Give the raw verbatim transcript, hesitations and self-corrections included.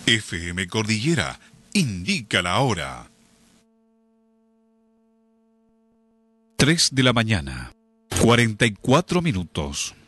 F M Cordillera indica la hora. tres de la mañana, cuarenta y cuatro minutos.